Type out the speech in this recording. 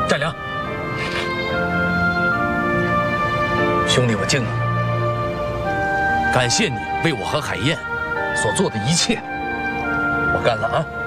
占良，兄弟，我敬你，感谢你为我和海燕所做的一切，我干了啊！